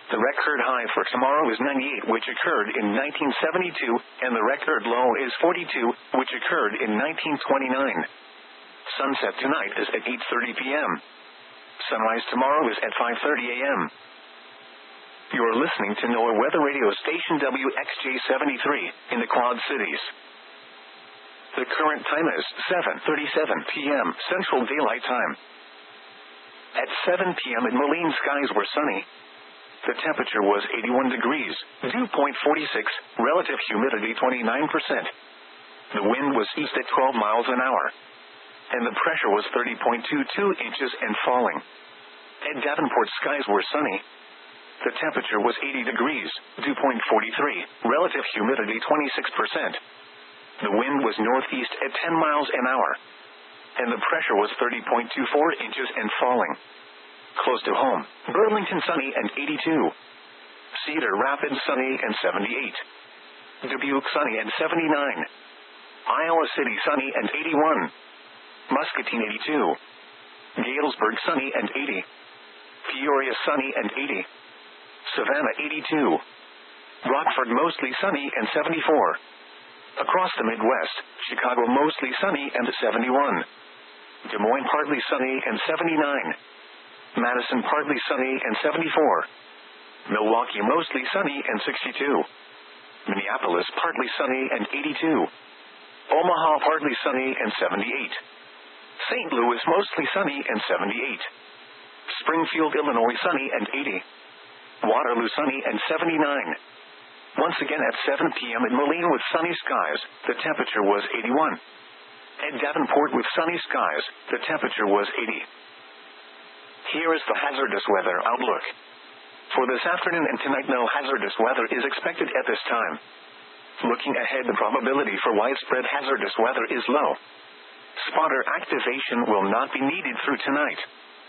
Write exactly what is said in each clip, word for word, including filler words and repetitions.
The record high for tomorrow is ninety-eight, which occurred in nineteen seventy-two, and the record low is forty-two, which occurred in nineteen twenty-nine. Sunset tonight is at eight thirty p.m. Sunrise tomorrow is at five thirty a.m. You're listening to NOAA Weather Radio Station W X J seventy-three in the Quad Cities. The current time is seven thirty-seven p.m. Central Daylight Time. At seven p.m. in Moline, skies were sunny. The temperature was eighty-one degrees, dew point forty-six, relative humidity twenty-nine percent. The wind was east at twelve miles an hour. And the pressure was thirty point two two inches and falling. At Davenport, skies were sunny. The temperature was eighty degrees, dew point forty-three, relative humidity twenty-six percent. The wind was northeast at ten miles an hour. And the pressure was thirty point two four inches and falling. Close to home, Burlington sunny and eighty-two. Cedar Rapids sunny and seventy-eight. Dubuque sunny and seventy-nine. Iowa City sunny and eighty-one. Muscatine eighty-two. Galesburg sunny and eighty. Peoria sunny and eighty. Savannah eighty-two. Rockford mostly sunny and seventy-four. Across the Midwest, Chicago mostly sunny and seventy-one. Des Moines partly sunny and seventy-nine. Madison partly sunny and seventy-four. Milwaukee mostly sunny and sixty-two. Minneapolis partly sunny and eighty-two. Omaha partly sunny and seventy-eight. Saint Louis mostly sunny and seventy-eight. Springfield, Illinois sunny and eighty. Waterloo sunny and seventy-nine. Once again at seven p.m. in Moline with sunny skies, the temperature was eighty-one. At Davenport with sunny skies, the temperature was eighty. Here is the hazardous weather outlook. For this afternoon and tonight, no hazardous weather is expected at this time. Looking ahead, the probability for widespread hazardous weather is low. Spotter activation will not be needed through tonight.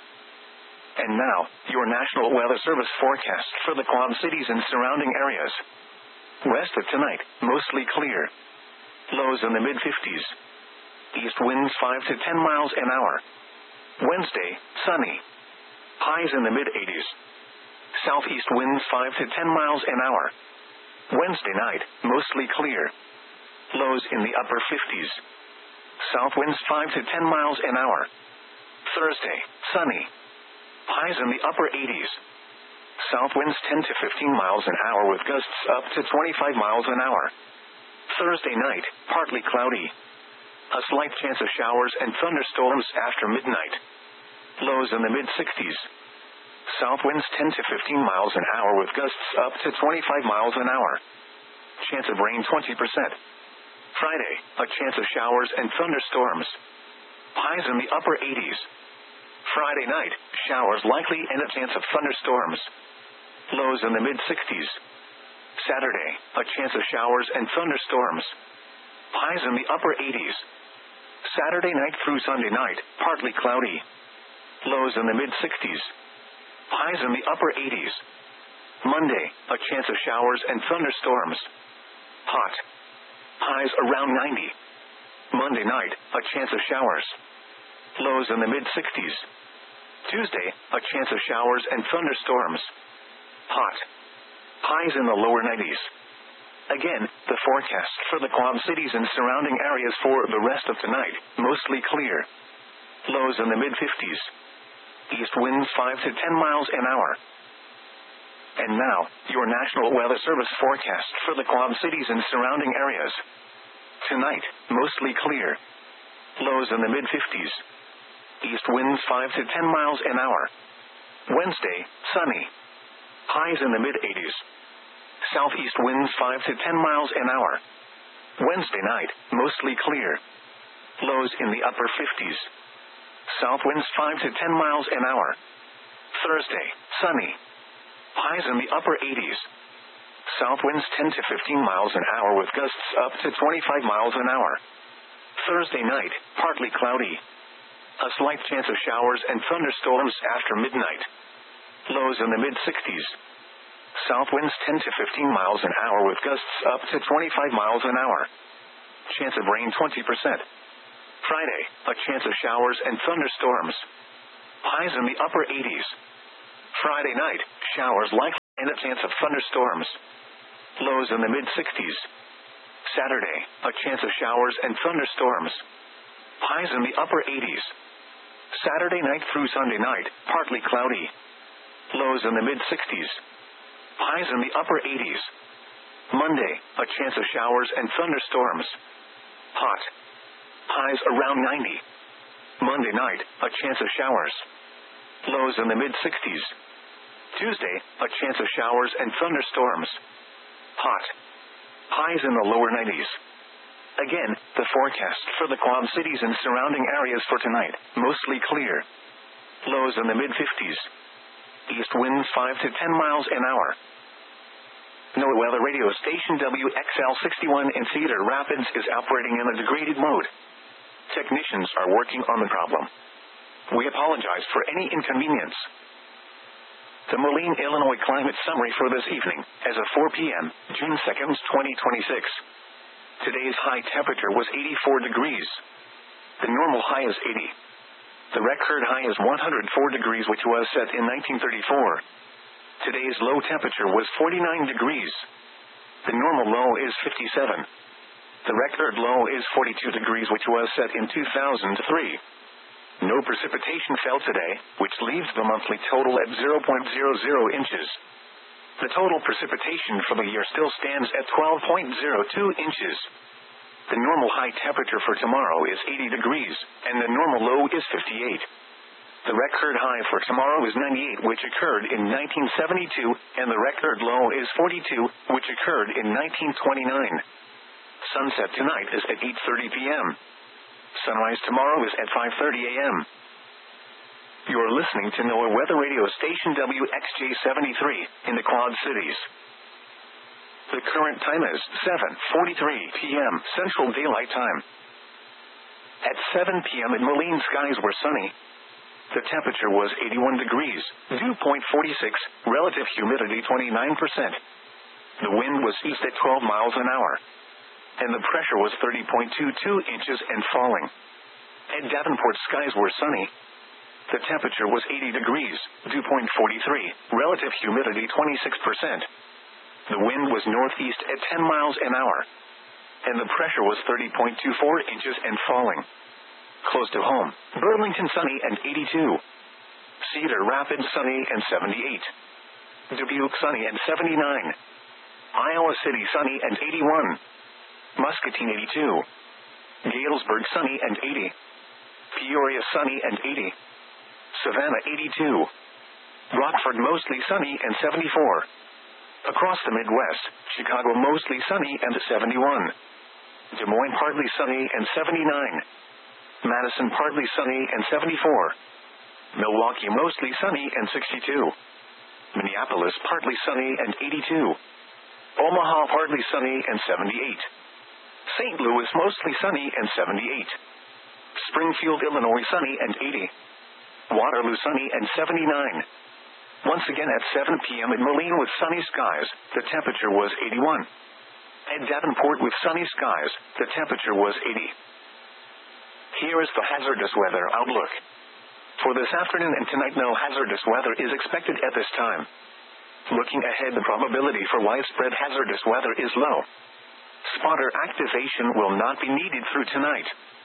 And now, your National Weather Service forecast for the Quad Cities and surrounding areas. West of tonight, mostly clear. Lows in the mid-fifties. East winds five to ten miles an hour. Wednesday, sunny. Highs in the mid-eighties. Southeast winds five to ten miles an hour. Wednesday night, mostly clear. Lows in the upper fifties. South winds five to ten miles an hour. Thursday, sunny. Highs in the upper eighties. South winds ten to fifteen miles an hour with gusts up to twenty-five miles an hour. Thursday night, partly cloudy. A slight chance of showers and thunderstorms after midnight. Lows in the mid-sixties. South winds ten to fifteen miles an hour with gusts up to twenty-five miles an hour. Chance of rain twenty percent. Friday, a chance of showers and thunderstorms. Highs in the upper eighties. Friday night, showers likely and a chance of thunderstorms. Lows in the mid-sixties. Saturday, a chance of showers and thunderstorms. Highs in the upper eighties. Saturday night through Sunday night, partly cloudy. Lows in the mid-sixties. Highs in the upper eighties. Monday, a chance of showers and thunderstorms. Hot. Highs around ninety. Monday night, a chance of showers. Lows in the mid-sixties. Tuesday, a chance of showers and thunderstorms. Hot. Highs in the lower nineties. Again, the forecast for the Quad Cities and surrounding areas for the rest of tonight, mostly clear. Lows in the mid-fifties. East winds five to ten miles an hour. And now, your National Weather Service forecast for the Quad Cities and surrounding areas. Tonight, mostly clear. Lows in the mid-fifties. East winds five to ten miles an hour. Wednesday, sunny. Highs in the mid-eighties. Southeast winds five to ten miles an hour. Wednesday night, mostly clear. Lows in the upper fifties. South winds five to ten miles an hour. Thursday, sunny. Highs in the upper eighties. South winds ten to fifteen miles an hour with gusts up to twenty-five miles an hour. Thursday night, partly cloudy. A slight chance of showers and thunderstorms after midnight. Lows in the mid-sixties. South winds ten to fifteen miles an hour with gusts up to twenty-five miles an hour. Chance of rain twenty percent. Friday, a chance of showers and thunderstorms. Highs in the upper eighties. Friday night, showers likely. and a chance of thunderstorms. Lows in the mid sixties. Saturday, a chance of showers and thunderstorms. Highs in the upper eighties. Saturday night through Sunday night, partly cloudy. Lows in the mid sixties. Highs in the upper eighties. Monday, a chance of showers and thunderstorms. Hot. Highs around ninety. Monday night, a chance of showers. Lows in the mid sixties. Tuesday, a chance of showers and thunderstorms. Hot. Highs in the lower nineties. Again, the forecast for the Quad Cities and surrounding areas for tonight, mostly clear. Lows in the mid fifties. East winds five to ten miles an hour. NOAA Weather Radio Station W X L sixty-one in Cedar Rapids is operating in a degraded mode. Technicians are working on the problem. We apologize for any inconvenience. The Moline, Illinois climate summary for this evening, as of four p.m., June second, twenty twenty-six. Today's high temperature was eighty-four degrees. The normal high is eighty. The record high is one hundred four degrees, which was set in nineteen thirty-four. Today's low temperature was forty-nine degrees. The normal low is fifty-seven. The record low is forty-two degrees, which was set in two thousand three. No precipitation fell today, which leaves the monthly total at zero point zero zero inches. The total precipitation for the year still stands at twelve point zero two inches. The normal high temperature for tomorrow is eighty degrees, and the normal low is fifty-eight. The record high for tomorrow is ninety-eight, which occurred in nineteen seventy-two, and the record low is forty-two, which occurred in nineteen twenty-nine. Sunset tonight is at eight thirty p.m. Sunrise tomorrow is at five thirty a.m. You're listening to NOAA Weather Radio Station W X J seventy-three in the Quad Cities. The current time is seven forty-three p.m. Central Daylight Time. At seven p.m. in Moline, skies were sunny. The temperature was eighty-one degrees, dew point forty-six, relative humidity twenty-nine percent. The wind was east at twelve miles an hour. And the pressure was thirty point two two inches and falling. At Davenport, skies were sunny. The temperature was eighty degrees, dew point forty-three, relative humidity twenty-six percent. The wind was northeast at ten miles an hour. And the pressure was thirty point two four inches and falling. Close to home, Burlington sunny and eighty-two. Cedar Rapids sunny and seventy-eight. Dubuque sunny and seventy-nine. Iowa City sunny and eighty-one. Muscatine eighty-two. Galesburg sunny and eighty. Peoria sunny and eighty. Savannah eighty-two. Rockford mostly sunny and seventy-four. Across the Midwest, Chicago mostly sunny and seventy-one. Des Moines partly sunny and seventy-nine. Madison partly sunny and seventy-four. Milwaukee mostly sunny and sixty-two. Minneapolis partly sunny and eighty-two. Omaha partly sunny and seventy-eight. Saint Louis mostly sunny and seventy-eight. Springfield, Illinois sunny and eighty. Waterloo sunny and seventy-nine. Once again at seven p.m. in Moline with sunny skies, the temperature was eighty-one. At Davenport with sunny skies, the temperature was eighty. Here is the hazardous weather outlook. For this afternoon and tonight, no hazardous weather is expected at this time. Looking ahead, the probability for widespread hazardous weather is low. Spotter activation will not be needed through tonight.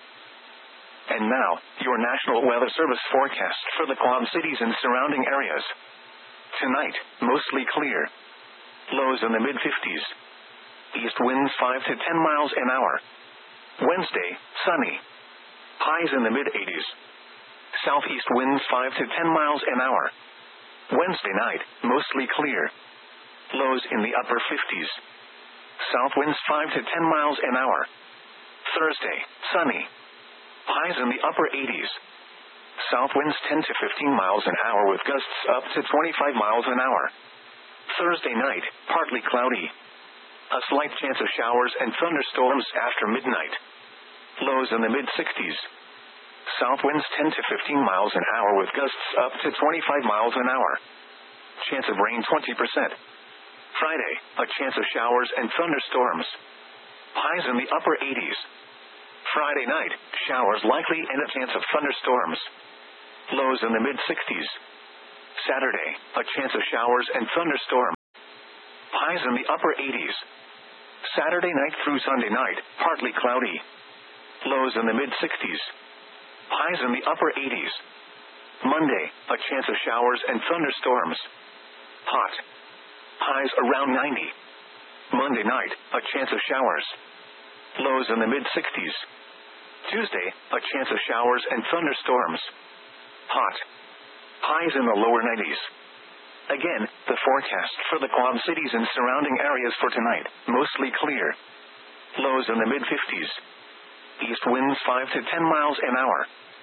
And now, your National Weather Service forecast for the Quad Cities and surrounding areas. Tonight, mostly clear. Lows in the mid fifties. East winds five to ten miles an hour. Wednesday, sunny. Highs in the mid eighties. Southeast winds five to ten miles an hour. Wednesday night, mostly clear. Lows in the upper fifties. South winds five to ten miles an hour. Thursday, sunny. Highs in the upper eighties. South winds ten to fifteen miles an hour with gusts up to twenty-five miles an hour. Thursday night, partly cloudy. A slight chance of showers and thunderstorms after midnight. Lows in the mid sixties. South winds ten to fifteen miles an hour with gusts up to twenty-five miles an hour. Chance of rain twenty percent. Friday, a chance of showers and thunderstorms. Highs in the upper eighties. Friday night, showers likely and a chance of thunderstorms. Lows in the mid sixties. Saturday, a chance of showers and thunderstorms. Highs in the upper eighties. Saturday night through Sunday night, partly cloudy. Lows in the mid-sixties. Highs in the upper eighties. Monday, a chance of showers and thunderstorms. Hot. Highs around ninety. Monday night, a chance of showers. Lows in the mid-sixties. Tuesday, a chance of showers and thunderstorms. Hot. Highs in the lower nineties. Again, the forecast for the Quad Cities and surrounding areas for tonight, mostly clear. Lows in the mid-fifties. East winds five to ten miles an hour.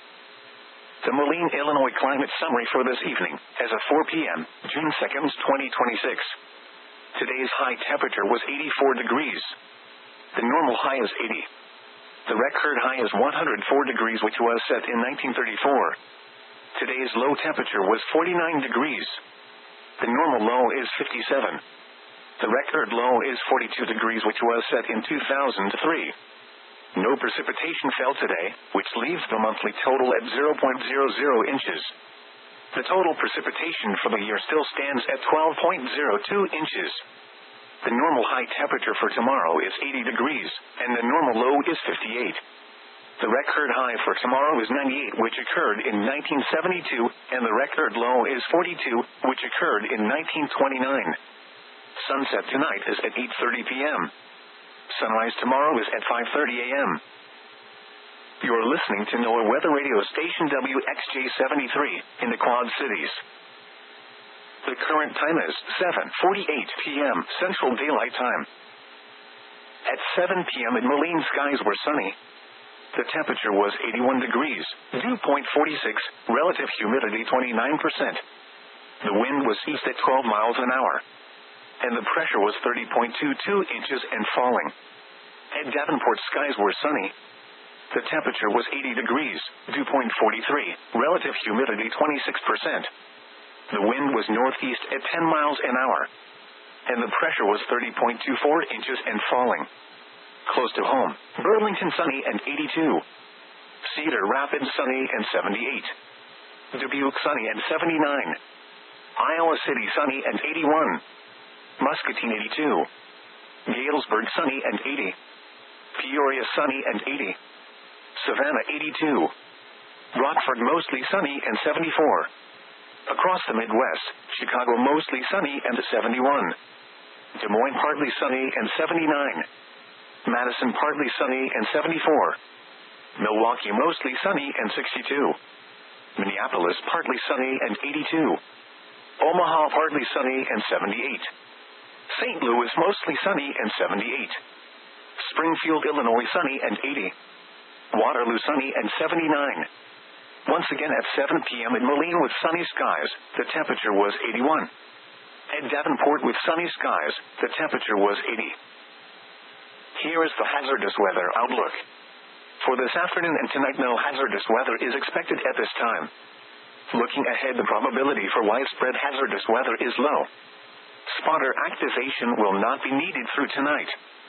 The Moline, Illinois climate summary for this evening, as of four p.m., June second, twenty twenty-six. Today's high temperature was eighty-four degrees. The normal high is eighty. The record high is one hundred four degrees, which was set in nineteen thirty-four. Today's low temperature was forty-nine degrees. The normal low is fifty-seven. The record low is forty-two degrees, which was set in two thousand three. No precipitation fell today, which leaves the monthly total at zero point zero zero inches. The total precipitation for the year still stands at twelve point zero two inches. The normal high temperature for tomorrow is eighty degrees, and the normal low is fifty-eight. The record high for tomorrow is ninety-eight, which occurred in nineteen seventy-two, and the record low is forty-two, which occurred in nineteen twenty-nine. Sunset tonight is at eight thirty p.m. Sunrise tomorrow is at five thirty a.m. You're listening to NOAA Weather Radio Station W X J seventy-three, in the Quad Cities. The current time is seven forty-eight p.m. Central Daylight Time. At seven p.m. in Moline, skies were sunny. The temperature was eighty-one degrees, dew point forty-six, relative humidity twenty-nine percent. The wind was east at twelve miles an hour. And the pressure was thirty point two two inches and falling. At Davenport, skies were sunny. The temperature was eighty degrees, dew point forty-three, relative humidity twenty-six percent. The wind was northeast at ten miles an hour. And the pressure was thirty point two four inches and falling. Close to home, Burlington sunny and eighty-two. Cedar Rapids sunny and seventy-eight. Dubuque sunny and seventy-nine. Iowa City sunny and eighty-one. Muscatine eighty-two. Galesburg sunny and eighty. Peoria sunny and eighty. Savannah eighty-two. Rockford mostly sunny and seventy-four. Across the Midwest, Chicago mostly sunny and seventy-one. Des Moines partly sunny and seventy-nine. Madison partly sunny and seventy-four. Milwaukee mostly sunny and sixty-two. Minneapolis partly sunny and eighty-two. Omaha partly sunny and seventy-eight. Saint Louis mostly sunny and seventy-eight. Springfield, Illinois sunny and eighty. Waterloo sunny and seventy-nine. Once again at seven p.m. in Moline with sunny skies, the temperature was eighty-one. At Davenport with sunny skies, the temperature was eighty. Here is the hazardous weather outlook. For this afternoon and tonight, no hazardous weather is expected at this time. Looking ahead, the probability for widespread hazardous weather is low. Spotter activation will not be needed through tonight.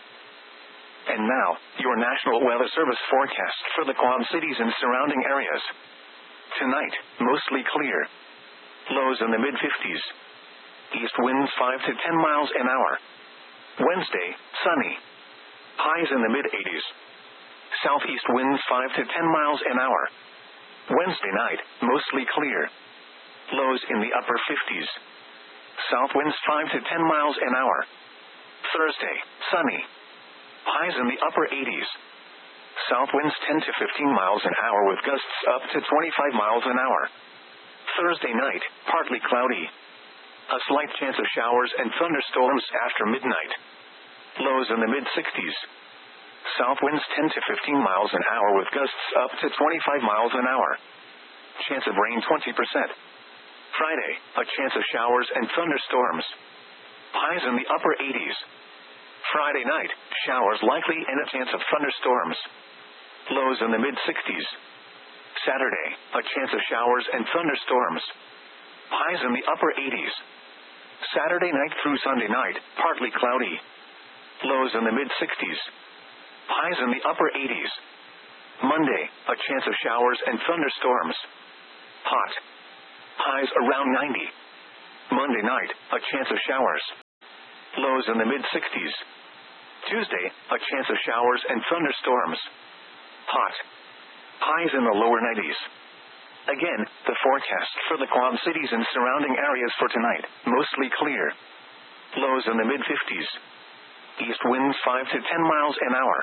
And now, your National Weather Service forecast for the Quad Cities and surrounding areas. Tonight, mostly clear. Lows in the mid-fifties. East winds five to ten miles an hour. Wednesday, sunny. Highs in the mid-eighties. Southeast winds five to ten miles an hour. Wednesday night, mostly clear. Lows in the upper fifties. South winds five to ten miles an hour. Thursday, sunny. Highs in the upper eighties. South winds ten to fifteen miles an hour with gusts up to twenty-five miles an hour. Thursday night, partly cloudy. A slight chance of showers and thunderstorms after midnight. Lows in the mid-sixties. South winds ten to fifteen miles an hour with gusts up to twenty-five miles an hour. Chance of rain twenty percent. Friday, a chance of showers and thunderstorms. Highs in the upper eighties. Friday night, showers likely and a chance of thunderstorms. Lows in the mid-sixties. Saturday, a chance of showers and thunderstorms. Highs in the upper eighties. Saturday night through Sunday night, partly cloudy. Lows in the mid-sixties. Highs in the upper eighties. Monday, a chance of showers and thunderstorms. Hot. Highs around ninety. Monday night, a chance of showers. Lows in the mid sixties. Tuesday, a chance of showers and thunderstorms. Hot. Highs in the lower nineties. Again, the forecast for the Quad Cities and surrounding areas for tonight, mostly clear. Lows in the mid fifties. East winds five to ten miles an hour.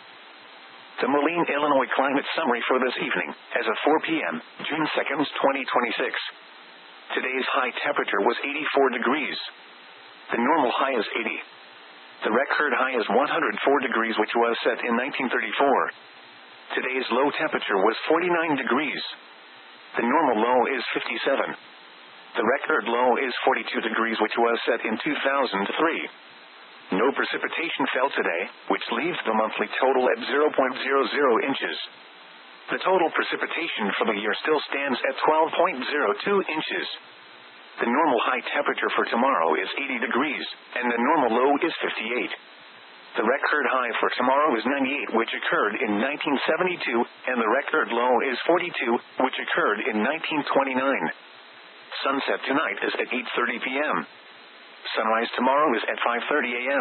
The Moline, Illinois climate summary for this evening, as of four p.m., June second, twenty twenty-six. Today's high temperature was eighty-four degrees. The normal high is eighty. The record high is one hundred four degrees, which was set in nineteen thirty-four. Today's low temperature was forty-nine degrees. The normal low is fifty-seven. The record low is forty-two degrees, which was set in two thousand three. No precipitation fell today, which leaves the monthly total at zero point zero zero inches. The total precipitation for the year still stands at twelve point zero two inches. The normal high temperature for tomorrow is eighty degrees, and the normal low is fifty-eight. The record high for tomorrow is ninety-eight, which occurred in nineteen seventy-two, and the record low is forty-two, which occurred in nineteen twenty-nine. Sunset tonight is at eight thirty p.m. Sunrise tomorrow is at five thirty a.m.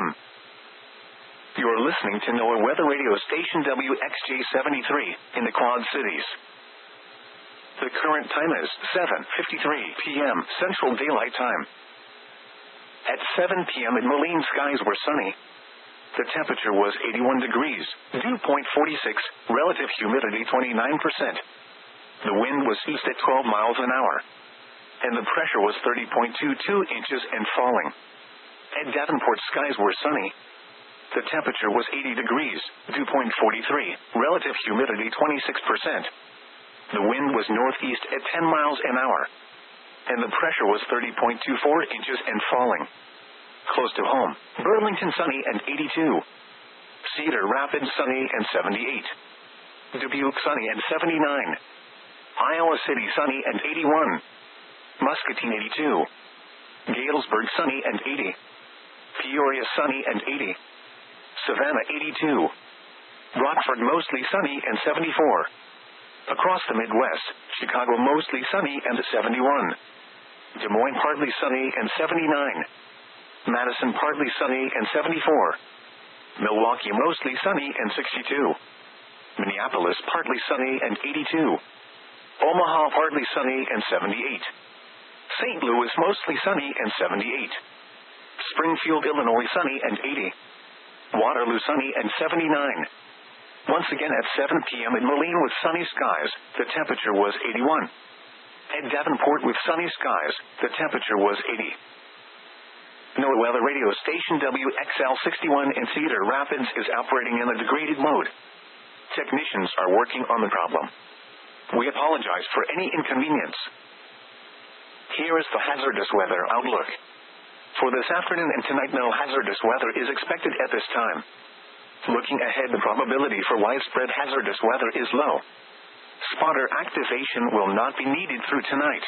You're listening to NOAA Weather Radio Station W X J seventy-three in the Quad Cities. The current time is seven fifty-three p.m. Central Daylight Time. At seven p.m. in Moline, skies were sunny. The temperature was eighty-one degrees, dew point forty-six, relative humidity twenty-nine percent. The wind was east at twelve miles an hour. And the pressure was thirty point two two inches and falling. At Davenport, skies were sunny. The temperature was eighty degrees, dew point forty-three, relative humidity twenty-six percent. The wind was northeast at ten miles an hour. And the pressure was thirty point two four inches and falling. Close to home, Burlington sunny and eighty-two. Cedar Rapids sunny and seventy-eight. Dubuque sunny and seventy-nine. Iowa City sunny and eighty-one. Muscatine eighty-two. Galesburg sunny and eighty. Peoria sunny and eighty. Savannah eighty-two. Rockford mostly sunny and seventy-four. Across the Midwest, Chicago mostly sunny and seventy-one. Des Moines partly sunny and seventy-nine. Madison partly sunny and seventy-four. Milwaukee mostly sunny and sixty-two. Minneapolis partly sunny and eighty-two. Omaha partly sunny and seventy-eight. Saint Louis mostly sunny and seventy-eight. Springfield, Illinois sunny and eighty. Waterloo sunny and seventy-nine. Once again at seven p.m. in Moline with sunny skies, the temperature was eighty-one. At Davenport with sunny skies, the temperature was eighty. NOAA Weather Radio Station W X L sixty-one in Cedar Rapids is operating in a degraded mode. Technicians are working on the problem. We apologize for any inconvenience. Here is the hazardous weather outlook. For this afternoon and tonight, no hazardous weather is expected at this time. Looking ahead, the probability for widespread hazardous weather is low. Spotter activation will not be needed through tonight.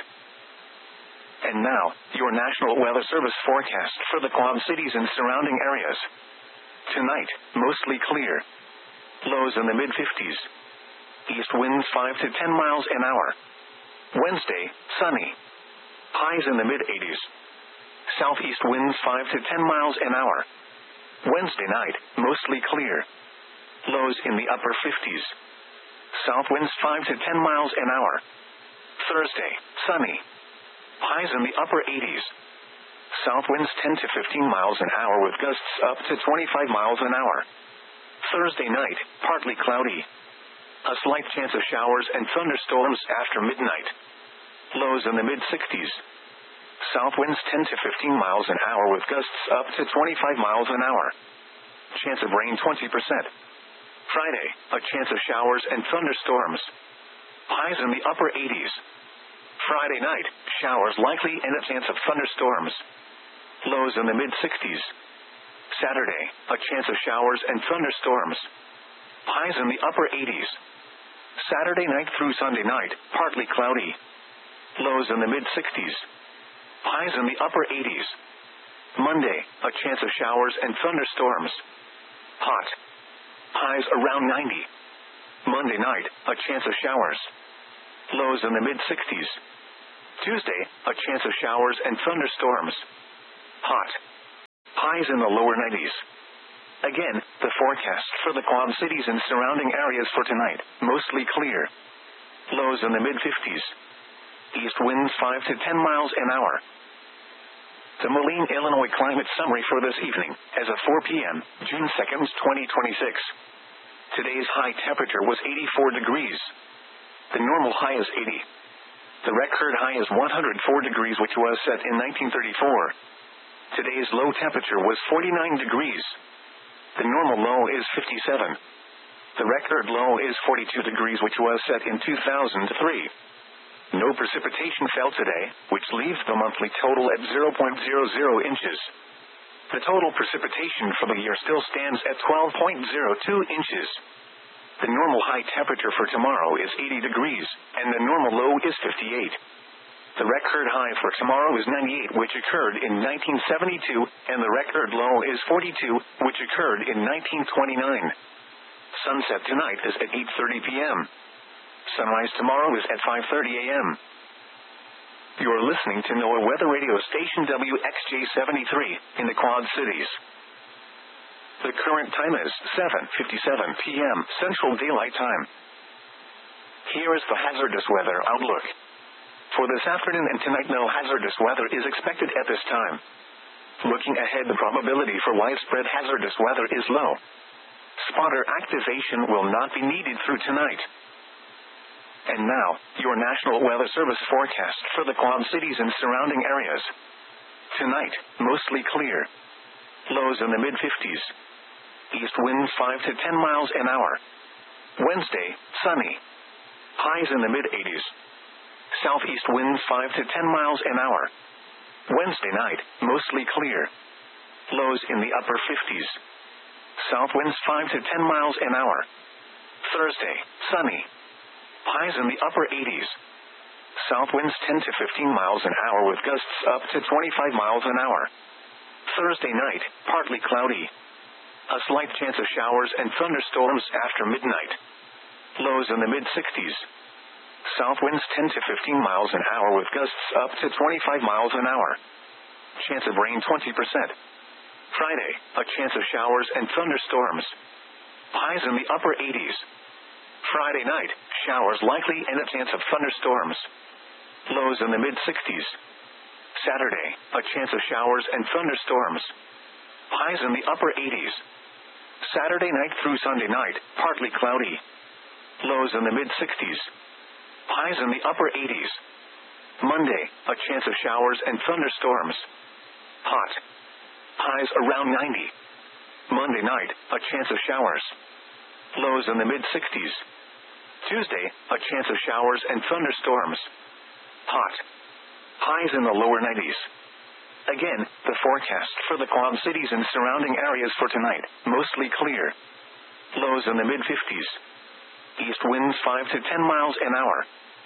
And now, your National Weather Service forecast for the Quad Cities and surrounding areas. Tonight, mostly clear. Lows in the mid fifties. East winds five to ten miles an hour. Wednesday, sunny. Highs in the mid eighties. Southeast winds five to ten miles an hour. Wednesday night, mostly clear. Lows in the upper fifties. South winds five to ten miles an hour. Thursday, sunny. Highs in the upper eighties. South winds ten to fifteen miles an hour with gusts up to twenty-five miles an hour. Thursday night, partly cloudy. A slight chance of showers and thunderstorms after midnight. Lows in the mid sixties. South winds ten to fifteen miles an hour with gusts up to twenty-five miles an hour. Chance of rain twenty percent. Friday, a chance of showers and thunderstorms. Highs in the upper eighties. Friday night, showers likely and a chance of thunderstorms. Lows in the mid sixties. Saturday, a chance of showers and thunderstorms. Highs in the upper eighties. Saturday night through Sunday night, partly cloudy. Lows in the mid sixties. Highs in the upper eighties. Monday, a chance of showers and thunderstorms. Hot. Highs around ninety. Monday night, a chance of showers. Lows in the mid sixties. Tuesday, a chance of showers and thunderstorms. Hot. Highs highs in the lower nineties. Again, the forecast for the Quad Cities and surrounding areas for tonight, mostly clear. Lows in the mid-fifties. East winds five to ten miles an hour. The Moline, Illinois climate summary for this evening, as of four p.m., June second, twenty twenty-six. Today's high temperature was eighty-four degrees. The normal high is eighty. The record high is one hundred four degrees, which was set in nineteen thirty-four. Today's low temperature was forty-nine degrees. The normal low is fifty-seven. The record low is forty-two degrees, which was set in two thousand three. No precipitation fell today, which leaves the monthly total at zero point zero zero inches. The total precipitation for the year still stands at twelve point zero two inches. The normal high temperature for tomorrow is eighty degrees, and the normal low is fifty-eight. The record high for tomorrow is ninety-eight, which occurred in nineteen seventy-two, and the record low is forty-two, which occurred in nineteen twenty-nine. Sunset tonight is at eight thirty p.m. Sunrise tomorrow is at five thirty a.m. You're listening to NOAA Weather Radio Station W X J seventy-three in the Quad Cities. The current time is seven fifty-seven p.m. Central Daylight Time. Here is the hazardous weather outlook. For this afternoon and tonight, no hazardous weather is expected at this time. Looking ahead, the probability for widespread hazardous weather is low. Spotter activation will not be needed through tonight. And now, your National Weather Service forecast for the Quad Cities and surrounding areas. Tonight, mostly clear. Lows in the mid-fifties. East winds five to ten miles an hour. Wednesday, sunny. Highs in the mid-eighties. Southeast winds five to ten miles an hour. Wednesday night, mostly clear. Lows in the upper fifties. South winds five to ten miles an hour. Thursday, sunny. Highs in the upper eighties. South winds ten to fifteen miles an hour with gusts up to twenty-five miles an hour. Thursday night, partly cloudy. A slight chance of showers and thunderstorms after midnight. Lows in the mid-sixties. South winds ten to fifteen miles an hour with gusts up to twenty-five miles an hour. Chance of rain twenty percent. Friday, a chance of showers and thunderstorms. Highs in the upper eighties. Friday night, showers likely and a chance of thunderstorms. Lows in the mid-sixties. Saturday, a chance of showers and thunderstorms. Highs in the upper eighties. Saturday night through Sunday night, partly cloudy. Lows in the mid-sixties. Highs in the upper eighties. Monday, a chance of showers and thunderstorms. Hot. Highs around ninety. Monday night, a chance of showers. Lows in the mid-sixties. Tuesday, a chance of showers and thunderstorms. Hot. Highs in the lower nineties. Again, the forecast for the Quad Cities and surrounding areas for tonight, mostly clear. Lows in the mid-fifties. East winds five to ten miles an hour.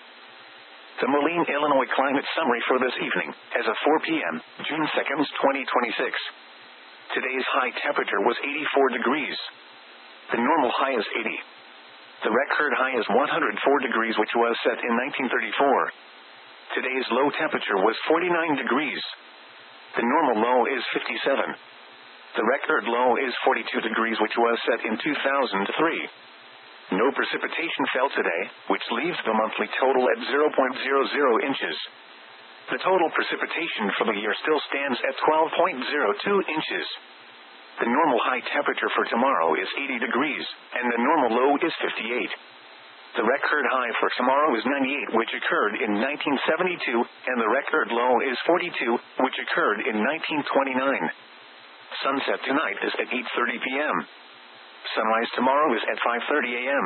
The Moline, Illinois climate summary for this evening, as of four p.m., June second, twenty twenty-six. Today's high temperature was eighty-four degrees. The normal high is eighty. The record high is one hundred four degrees, which was set in nineteen thirty-four. Today's low temperature was forty-nine degrees. The normal low is fifty-seven. The record low is forty-two degrees, which was set in two thousand three. No precipitation fell today, which leaves the monthly total at zero point zero zero inches. The total precipitation for the year still stands at twelve point zero two inches. The normal high temperature for tomorrow is eighty degrees, and the normal low is fifty-eight. The record high for tomorrow is ninety-eight, which occurred in nineteen seventy-two, and the record low is forty-two, which occurred in nineteen twenty-nine. Sunset tonight is at eight thirty p.m. Sunrise tomorrow is at five thirty a.m.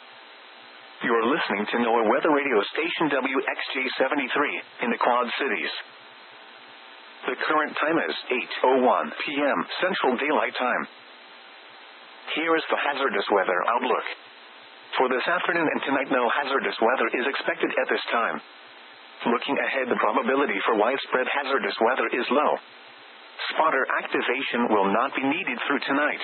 You're listening to NOAA Weather Radio Station W X J seventy-three in the Quad Cities. The current time is eight oh one p.m. Central Daylight Time. Here is the hazardous weather outlook. For this afternoon and tonight, no hazardous weather is expected at this time. Looking ahead, the probability for widespread hazardous weather is low. Spotter activation will not be needed through tonight.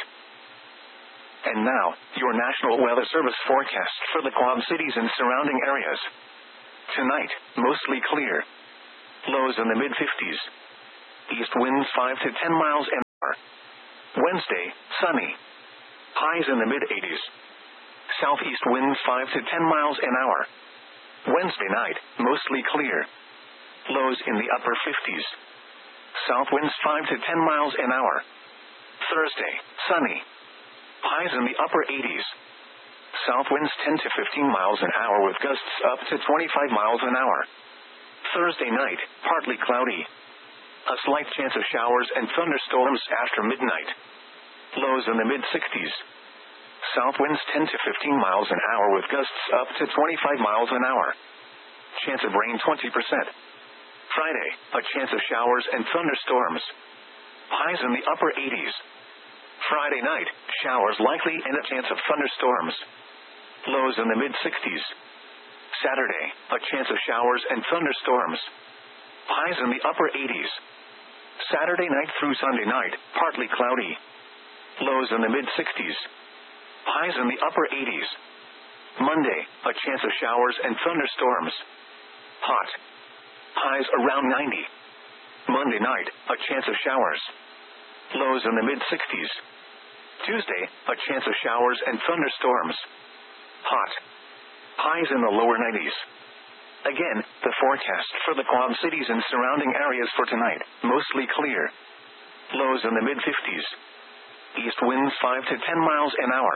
And now, your National Weather Service forecast for the Quad Cities and surrounding areas. Tonight, mostly clear. Lows in the mid-fifties. East winds five to ten miles an Wednesday, sunny. Highs in the mid-eighties. Southeast winds five to ten miles an hour. Wednesday night, mostly clear. Lows in the upper fifties. South winds five to ten miles an hour. Thursday, sunny. Highs in the upper eighties. South winds ten to fifteen miles an hour with gusts up to twenty-five miles an hour. Thursday night, partly cloudy. A slight chance of showers and thunderstorms after midnight. Lows in the mid-sixties. South winds ten to fifteen miles an hour with gusts up to twenty-five miles an hour. Chance of rain twenty percent. Friday, a chance of showers and thunderstorms. Highs in the upper eighties. Friday night, showers likely and a chance of thunderstorms. Lows in the mid-sixties. Saturday, a chance of showers and thunderstorms. Highs in the upper eighties. Saturday night through Sunday night, partly cloudy. Lows in the mid-sixties. Highs in the upper eighties. Monday, a chance of showers and thunderstorms. Hot. Highs around ninety. Monday night, a chance of showers. Lows in the mid-sixties. Tuesday, a chance of showers and thunderstorms. Hot. Highs in the lower nineties. Again, the forecast for the Quad Cities and surrounding areas for tonight, mostly clear. Lows in the mid-fifties. East winds five to ten miles an hour.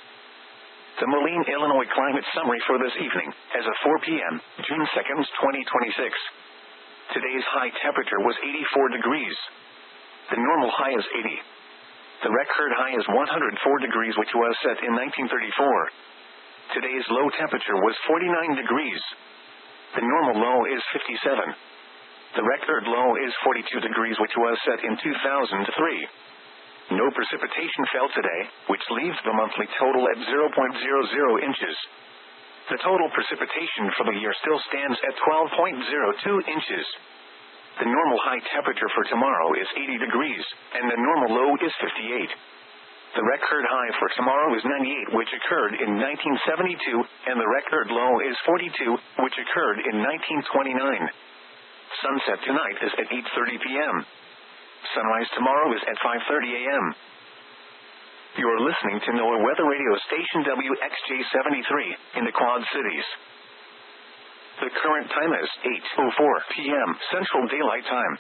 The Moline, Illinois climate summary for this evening, as of four p.m., June second, twenty twenty-six. Today's high temperature was eighty-four degrees. The normal high is eighty. The record high is one hundred four degrees, which was set in nineteen thirty-four. Today's low temperature was forty-nine degrees. The normal low is fifty-seven. The record low is forty-two degrees, which was set in two thousand three. No precipitation fell today, which leaves the monthly total at zero point zero zero inches. The total precipitation for the year still stands at twelve point zero two inches. The normal high temperature for tomorrow is eighty degrees, and the normal low is fifty-eight. The record high for tomorrow is ninety-eight, which occurred in nineteen seventy-two, and the record low is forty-two, which occurred in nineteen twenty-nine. Sunset tonight is at eight thirty p.m. Sunrise tomorrow is at five thirty a.m. You're listening to NOAA Weather Radio Station W X J seventy-three, in the Quad Cities. The current time is eight oh four p.m. Central Daylight Time.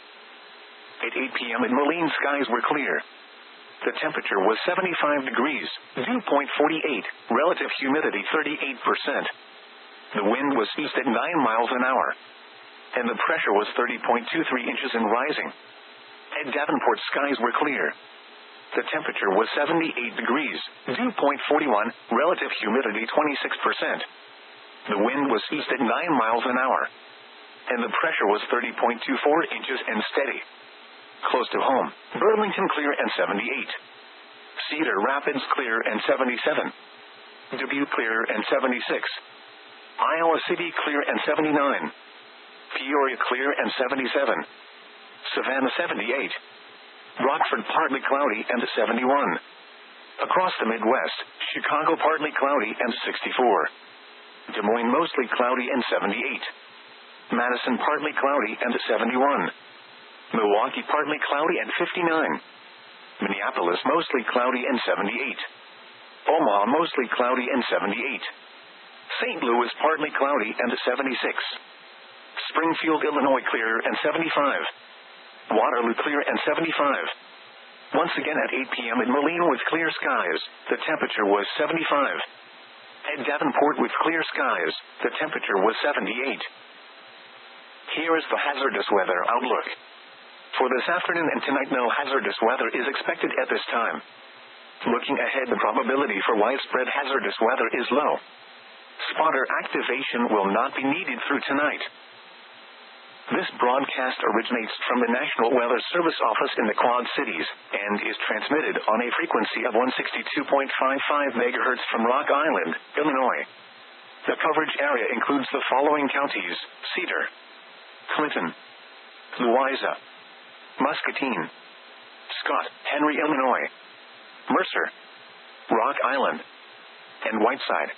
At eight p.m. in Moline, skies were clear. The temperature was seventy-five degrees, dew point forty-eight, relative humidity thirty-eight percent. The wind was east at nine miles an hour. And the pressure was thirty point two three inches and rising. At Davenport, skies were clear. The temperature was seventy-eight degrees, dew point forty-one, relative humidity twenty-six percent. The wind was east at nine miles an hour. And the pressure was thirty point two four inches and steady. Close to home, Burlington clear and seventy-eight. Cedar Rapids clear and seventy-seven. Dubuque clear and seventy-six. Iowa City clear and seventy-nine. Peoria clear and seventy-seven. Savannah seventy-eight. Rockford partly cloudy and seventy-one. Across the Midwest, Chicago partly cloudy and sixty-four. Des Moines mostly cloudy and seventy-eight. Madison partly cloudy and seventy-one. Milwaukee partly cloudy and fifty-nine. Minneapolis mostly cloudy and seventy-eight. Omaha mostly cloudy and seventy-eight. Saint Louis partly cloudy and seventy-six. Springfield, Illinois clear and seventy-five. Waterloo clear and seventy-five. Once again at eight p.m. in Moline with clear skies, the temperature was seventy-five. At Davenport with clear skies, the temperature was seventy-eight. Here is the hazardous weather outlook. For this afternoon and tonight, no hazardous weather is expected at this time. Looking ahead, the probability for widespread hazardous weather is low. Spotter activation will not be needed through tonight. This broadcast originates from the National Weather Service office in the Quad Cities, and is transmitted on a frequency of one sixty-two point five five megahertz from Rock Island, Illinois. The coverage area includes the following counties: Cedar, Clinton, Louisa, Muscatine, Scott, Henry, Illinois, Mercer, Rock Island, and Whiteside.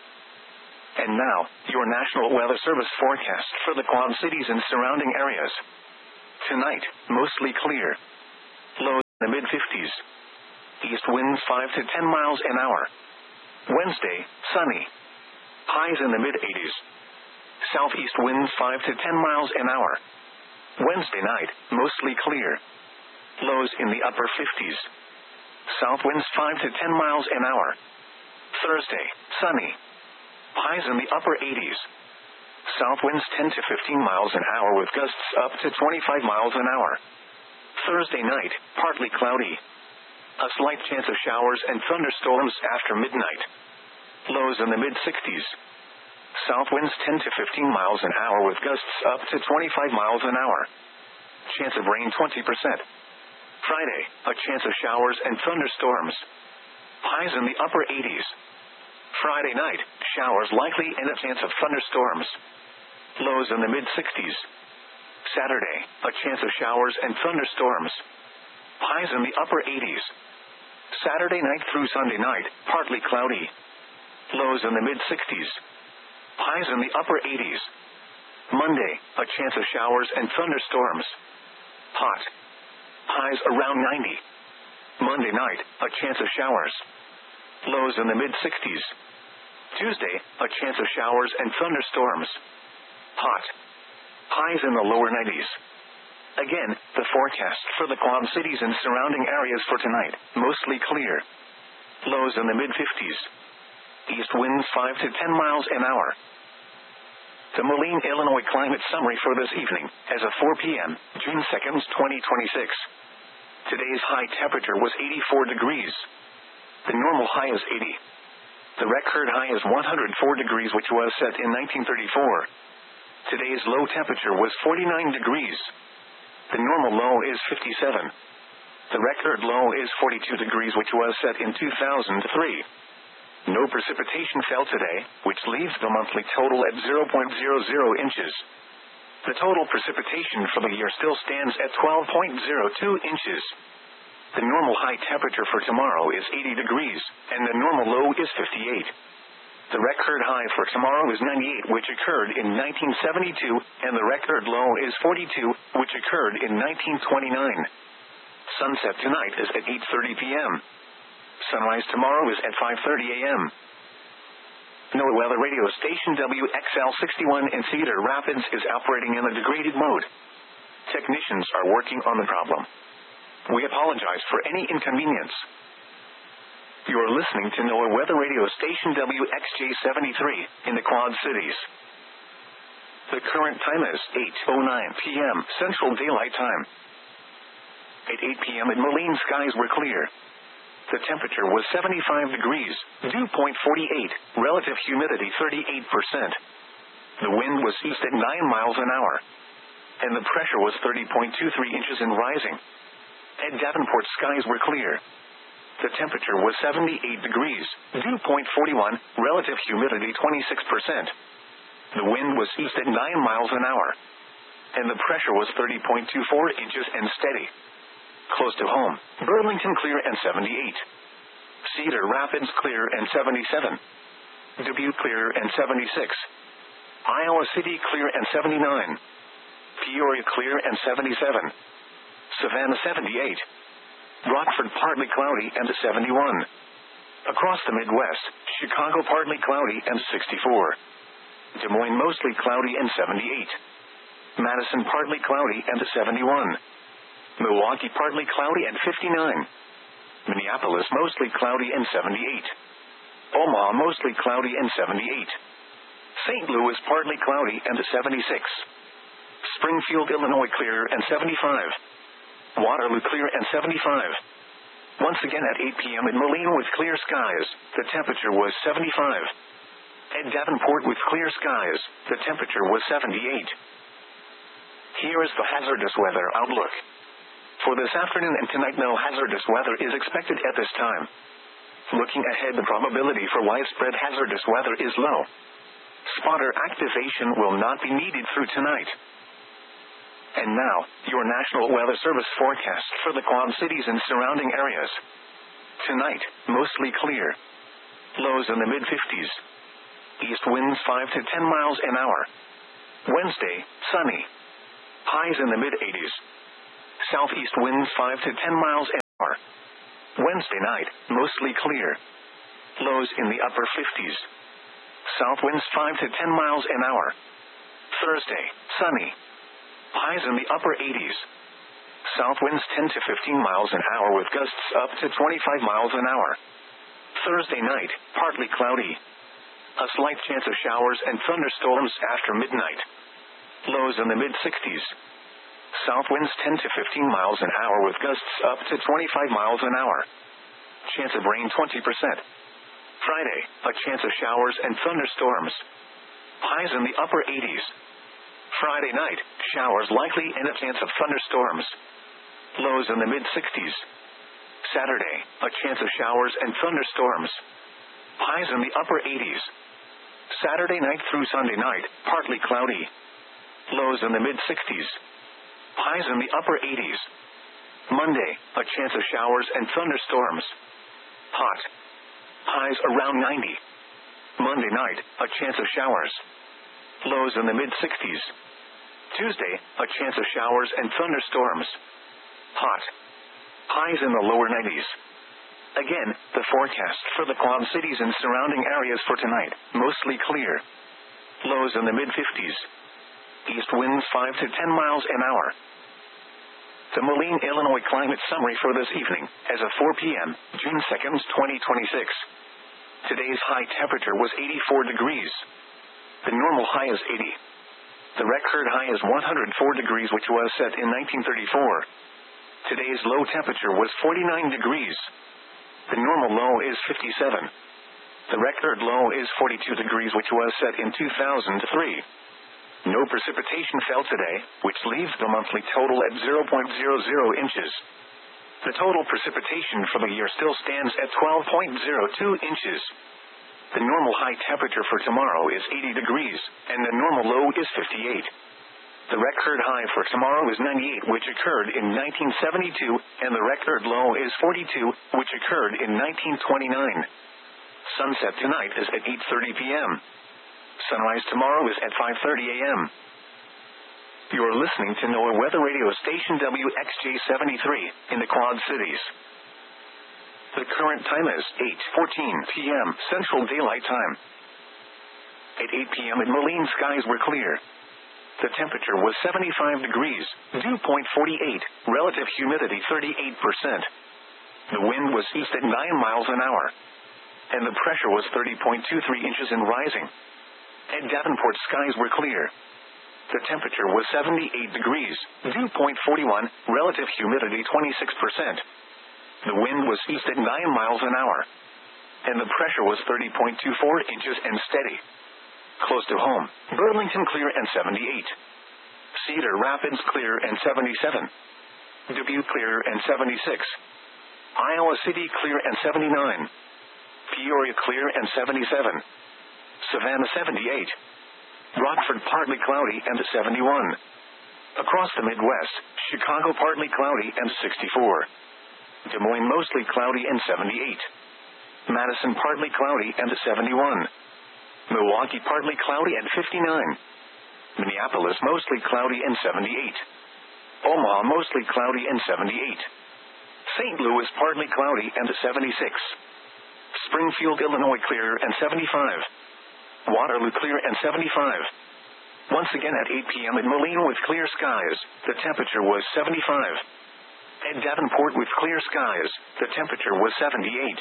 And now, your National Weather Service forecast for the Quad Cities and surrounding areas. Tonight, mostly clear. Low mid fifties. East winds five to ten miles an hour. Wednesday, sunny. Highs in the mid eighties. Southeast winds five to ten miles an hour. Wednesday night, mostly clear. Lows in the upper fifties. South winds five to ten miles an hour. Thursday, sunny. Highs in the upper eighties. South winds ten to fifteen miles an hour with gusts up to twenty-five miles an hour. Thursday night, partly cloudy. A slight chance of showers and thunderstorms after midnight. Lows in the mid sixties. South winds ten to fifteen miles an hour with gusts up to twenty-five miles an hour. Chance of rain twenty percent. Friday, a chance of showers and thunderstorms. Highs in the upper eighties. Friday night, showers likely and a chance of thunderstorms. Lows in the mid sixties. Saturday, a chance of showers and thunderstorms. Highs in the upper eighties. Saturday night through Sunday night, partly cloudy. Lows in the mid sixties. Highs in the upper eighties. Monday, a chance of showers and thunderstorms. Hot. Highs around ninety. Monday night, a chance of showers. Lows in the mid sixties. Tuesday, a chance of showers and thunderstorms. Hot. Highs in the lower nineties. Again, the forecast for the Quad Cities and surrounding areas for tonight, mostly clear. Lows in the mid fifties. East winds five to ten miles an hour. The Moline, Illinois climate summary for this evening, as of four p.m., June second, twenty twenty-six. Today's high temperature was eighty-four degrees. The normal high is eighty. The record high is one hundred four degrees, which was set in nineteen thirty-four. Today's low temperature was forty-nine degrees. The normal low is fifty-seven. The record low is forty-two degrees, which was set in two thousand three. No precipitation fell today, which leaves the monthly total at zero point zero zero inches. The total precipitation for the year still stands at twelve point zero two inches. The normal high temperature for tomorrow is eighty degrees, and the normal low is fifty-eight. The record high for tomorrow is ninety-eight, which occurred in nineteen seventy-two, and the record low is forty-two, which occurred in nineteen twenty-nine. Sunset tonight is at eight thirty p.m. Sunrise tomorrow is at five thirty a.m. NOAA weather radio station W X L sixty-one in Cedar Rapids is operating in a degraded mode. Technicians are working on the problem. We apologize for any inconvenience. You are listening to NOAA weather radio station W X J seventy-three in the Quad Cities. The current time is eight oh nine p.m. Central Daylight Time. At eight p.m. in Moline, skies were clear. The temperature was seventy-five degrees, dew point forty-eight, relative humidity thirty-eight percent. The wind was east at nine miles an hour. And the pressure was thirty point two three inches and rising. At Davenport, skies were clear. The temperature was seventy-eight degrees, dew point forty-one, relative humidity twenty-six percent. The wind was east at nine miles an hour. And the pressure was thirty point two four inches and steady. Close to home, Burlington clear and seventy-eight. Cedar Rapids clear and seventy-seven. Dubuque clear and seventy-six. Iowa City clear and seventy-nine. Peoria clear and seventy-seven. Savannah seventy-eight. Rockford partly cloudy and seventy-one. Across the Midwest, Chicago partly cloudy and sixty-four. Des Moines mostly cloudy and seventy-eight. Madison partly cloudy and seventy-one. Milwaukee partly cloudy and fifty-nine. Minneapolis mostly cloudy and seventy-eight. Omaha mostly cloudy and seventy-eight. Saint Louis partly cloudy and seventy-six. Springfield, Illinois clear and seventy-five. Waterloo clear and seventy-five. Once again at eight p.m. in Moline with clear skies, the temperature was seventy-five. At Davenport with clear skies, the temperature was seventy-eight. Here is the hazardous weather outlook. For this afternoon and tonight, no hazardous weather is expected at this time. Looking ahead, the probability for widespread hazardous weather is low. Spotter activation will not be needed through tonight. And now, your National Weather Service forecast for the Quad Cities and surrounding areas. Tonight, mostly clear. Lows in the mid fifties. East winds five to ten miles an hour. Wednesday, sunny. Highs in the mid eighties. Southeast winds five to ten miles an hour. hour. Wednesday night, mostly clear. Lows in the upper fifties. South winds five to ten miles an hour. Thursday, sunny. Highs in the upper eighties. South winds ten to fifteen miles an hour with gusts up to twenty-five miles an hour. Thursday night, partly cloudy. A slight chance of showers and thunderstorms after midnight. Lows in the mid-sixties. South winds ten to fifteen miles an hour with gusts up to twenty-five miles an hour. Chance of rain twenty percent. Friday, a chance of showers and thunderstorms. Highs in the upper eighties. Friday night, showers likely and a chance of thunderstorms. Lows in the mid-sixties. Saturday, a chance of showers and thunderstorms. Highs in the upper eighties. Saturday night through Sunday night, partly cloudy. Lows in the mid-sixties. Highs in the upper eighties. Monday, a chance of showers and thunderstorms. Hot. Highs around ninety. Monday night, a chance of showers. Lows in the mid-sixties. Tuesday, a chance of showers and thunderstorms. Hot. Highs in the lower nineties. Again, the forecast for the Quad Cities and surrounding areas for tonight, mostly clear. Lows in the mid-fifties. East winds five to ten miles an hour. The Moline, Illinois climate summary for this evening, as of four p.m., June second, twenty twenty-six. Today's high temperature was eighty-four degrees. The normal high is eighty. The record high is one hundred four degrees, which was set in nineteen thirty-four. Today's low temperature was forty-nine degrees. The normal low is fifty-seven. The record low is forty-two degrees, which was set in two thousand three. No precipitation fell today, which leaves the monthly total at zero point zero zero inches. The total precipitation for the year still stands at twelve point zero two inches. The normal high temperature for tomorrow is eighty degrees, and the normal low is fifty-eight. The record high for tomorrow is ninety-eight, which occurred in nineteen seventy-two, and the record low is forty-two, which occurred in nineteen twenty-nine. Sunset tonight is at eight thirty p.m. Sunrise tomorrow is at five thirty a.m. You're listening to NOAA Weather Radio Station W X J seventy-three, in the Quad Cities. The current time is eight fourteen p.m. Central Daylight Time. At eight p.m. in Moline, skies were clear. The temperature was seventy-five degrees, dew point forty-eight, relative humidity thirty-eight percent. The wind was east at nine miles an hour. And the pressure was thirty point two three inches and rising. At Davenport, skies were clear. The temperature was seventy-eight degrees, dew point forty-one, relative humidity twenty-six percent. The wind was east at nine miles an hour. And the pressure was thirty point two four inches and steady. Close to home, Burlington clear and seventy-eight. Cedar Rapids clear and seventy-seven. Dubuque clear and seventy-six. Iowa City clear and seventy-nine. Peoria clear and seventy-seven. Savannah seventy-eight. Rockford partly cloudy and seventy-one. Across the Midwest, Chicago partly cloudy and sixty-four. Des Moines mostly cloudy and seventy-eight. Madison partly cloudy and seventy-one. Milwaukee partly cloudy and fifty-nine. Minneapolis mostly cloudy and seventy-eight. Omaha mostly cloudy and seventy-eight. Saint Louis partly cloudy and seventy-six. Springfield, Illinois clear and seventy-five. Waterloo clear and seventy-five. Once again at eight p.m. in Moline with clear skies, the temperature was seventy-five. At Davenport with clear skies, the temperature was seventy-eight.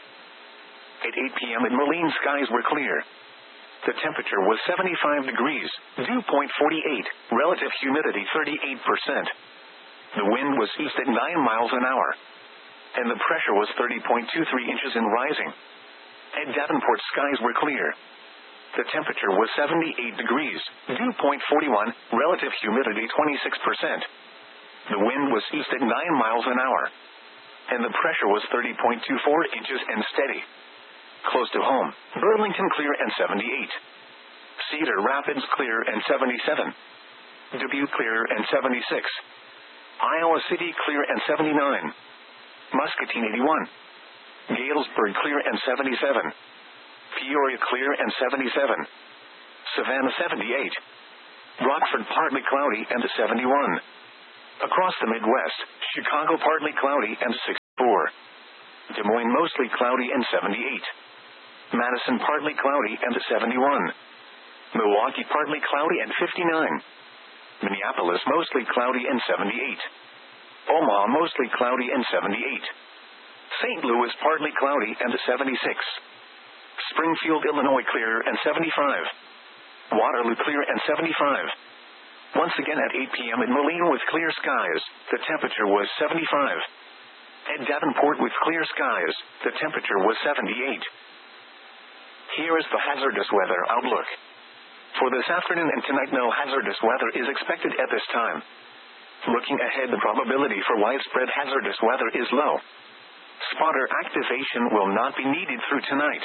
At eight p.m. in Moline, skies were clear. The temperature was seventy-five degrees, dew point forty-eight, relative humidity thirty-eight percent. The wind was east at nine miles an hour. And the pressure was thirty point two three inches and rising. At Davenport, skies were clear. The temperature was seventy-eight degrees, dew point forty-one, relative humidity twenty-six percent. The wind was east at nine miles an hour. And the pressure was thirty point two four inches and steady. Close to home, Burlington clear and seventy-eight. Cedar Rapids clear and seventy-seven. Dubuque clear and seventy-six. Iowa City clear and seventy-nine. Muscatine eighty-one. Galesburg clear and seventy-seven. Peoria clear and seventy-seven. Savannah seventy-eight. Rockford partly cloudy and seventy-one. Across the Midwest, Chicago partly cloudy and sixty. Des Moines mostly cloudy and seventy-eight. Madison partly cloudy and seventy-one. Milwaukee partly cloudy and fifty-nine. Minneapolis mostly cloudy and seventy-eight. Omaha mostly cloudy and seventy-eight. Saint Louis partly cloudy and seventy-six. Springfield, Illinois clear and seventy-five. Waterloo clear and seventy-five. Once again at eight p.m. in Moline with clear skies, the temperature was seventy-five. At Davenport with clear skies, the temperature was seventy-eight. Here is the hazardous weather outlook. For this afternoon and tonight, no hazardous weather is expected at this time. Looking ahead, the probability for widespread hazardous weather is low. Spotter activation will not be needed through tonight.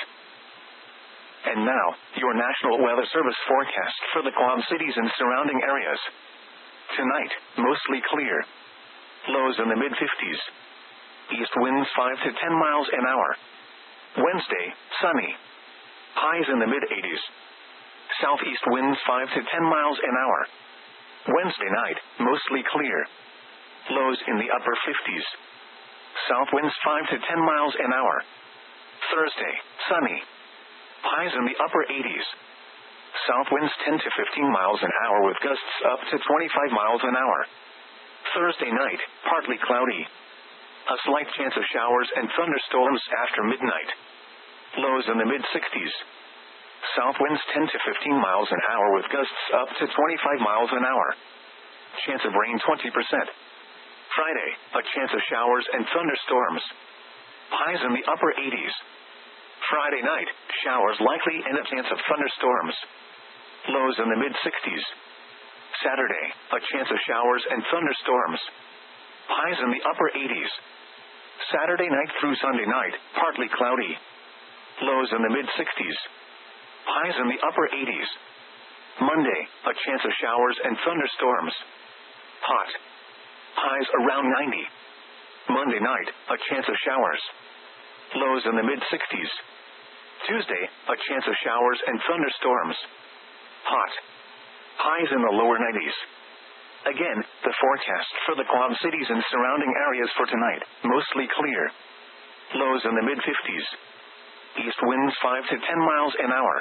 And now, your National Weather Service forecast for the Quad Cities and surrounding areas. Tonight, mostly clear. Lows in the mid-fifties. East winds five to ten miles an hour. Wednesday, sunny. Highs in the mid-eighties. Southeast winds five to ten miles an hour. Wednesday night, mostly clear. Lows in the upper fifties. South winds five to ten miles an hour. Thursday, sunny. Highs in the upper eighties. South winds ten to fifteen miles an hour with gusts up to twenty-five miles an hour. Thursday night, partly cloudy. A slight chance of showers and thunderstorms after midnight. Lows in the mid-sixties. South winds ten to fifteen miles an hour with gusts up to twenty-five miles an hour. Chance of rain twenty percent. Friday, a chance of showers and thunderstorms. Highs in the upper eighties. Friday night, showers likely and a chance of thunderstorms. Lows in the mid-sixties. Saturday, a chance of showers and thunderstorms. Highs in the upper eighties. Saturday night through Sunday night, partly cloudy. Lows in the mid-sixties. Highs in the upper eighties. Monday, a chance of showers and thunderstorms. Hot. Highs around ninety. Monday night, a chance of showers. Lows in the mid-sixties. Tuesday, a chance of showers and thunderstorms. Hot. Highs in the lower nineties. Again, the forecast for the Quad Cities and surrounding areas for tonight, mostly clear. Lows in the mid-fifties. East winds five to ten miles an hour.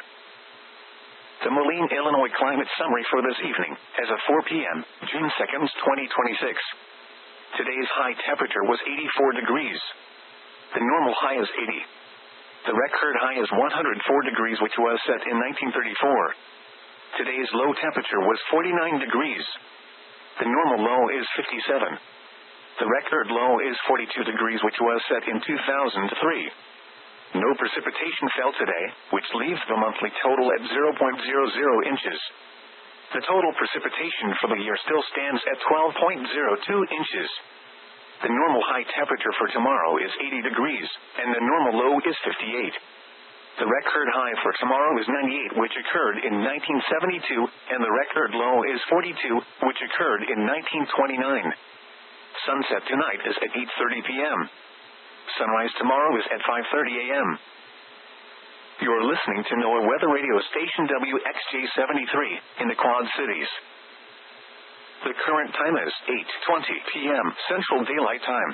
The Moline, Illinois climate summary for this evening, as of four p.m., June second, twenty twenty-six. Today's high temperature was eighty-four degrees. The normal high is eighty. The record high is one hundred four degrees, which was set in nineteen thirty-four. Today's low temperature was forty-nine degrees. The normal low is fifty-seven. The record low is forty-two degrees, which was set in two thousand three. No precipitation fell today, which leaves the monthly total at zero point zero zero inches. The total precipitation for the year still stands at twelve point zero two inches. The normal high temperature for tomorrow is eighty degrees, and the normal low is fifty-eight. The record high for tomorrow is ninety-eight, which occurred in nineteen seventy-two, and the record low is forty-two, which occurred in nineteen twenty-nine. Sunset tonight is at eight thirty p.m. Sunrise tomorrow is at five thirty a.m. You're listening to NOAA Weather Radio Station W X J seventy-three, in the Quad Cities. The current time is eight twenty p.m. Central Daylight Time.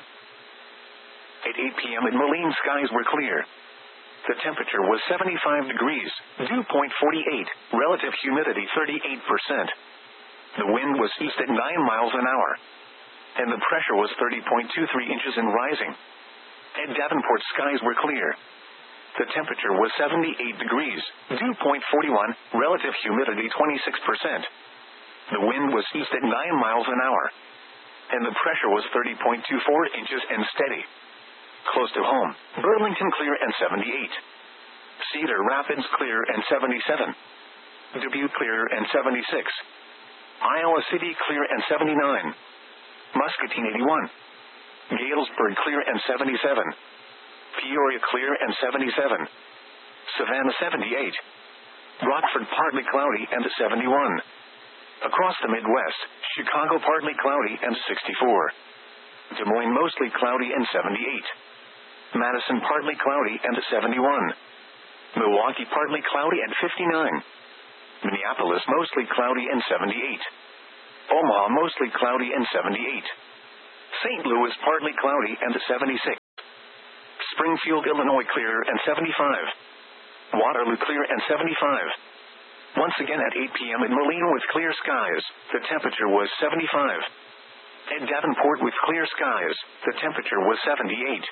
At eight p.m. in Moline, skies were clear. The temperature was seventy-five degrees, dew point forty-eight, relative humidity thirty-eight percent. The wind was east at nine miles an hour. And the pressure was thirty point two three inches and rising. At Davenport, skies were clear. The temperature was seventy-eight degrees, dew point forty-one, relative humidity twenty-six percent. The wind was east at nine miles an hour. And the pressure was thirty point two four inches and steady. Close to home, Burlington clear and seventy-eight. Cedar Rapids clear and seventy-seven. Dubuque clear and seventy-six. Iowa City clear and seventy-nine. Muscatine eighty-one. Galesburg clear and seventy-seven. Peoria clear and seventy-seven. Savannah seventy-eight. Rockford partly cloudy and seventy-one. Across the Midwest, Chicago partly cloudy and sixty-four. Des Moines mostly cloudy and seventy-eight. Madison partly cloudy and seventy-one. Milwaukee partly cloudy and fifty-nine. Minneapolis mostly cloudy and seventy-eight. Omaha mostly cloudy and seventy-eight. Saint Louis partly cloudy and seventy-six. Springfield, Illinois, clear and seventy-five. Waterloo, clear and seventy-five. Once again at eight p.m. in Moline with clear skies, the temperature was seventy-five. At Davenport with clear skies, the temperature was seventy-eight.